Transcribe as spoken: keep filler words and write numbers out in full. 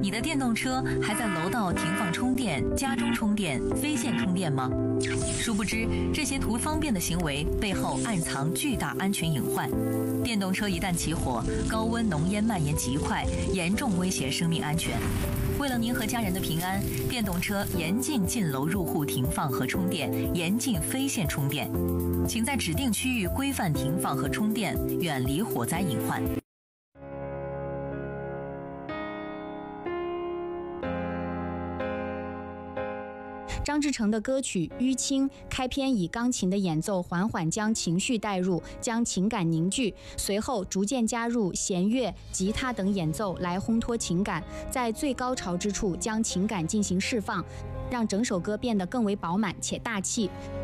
你的电动车还在楼道停放充电、家中充电、非线充电吗？殊不知，这些图方便的行为背后暗藏巨大安全隐患。电动车一旦起火，高温浓烟蔓延极快，严重威胁生命安全。为了您和家人的平安，电动车严禁进楼入户停放和充电，严禁非线充电。请在指定区域规范停放和充电，远离火灾隐患。 张志成的歌曲《淤青》开篇以钢琴的演奏缓缓将情绪带入，将情感凝聚，随后逐渐加入弦乐、吉他等演奏来烘托情感，在最高潮之处将情感进行释放，让整首歌变得更为饱满且大气。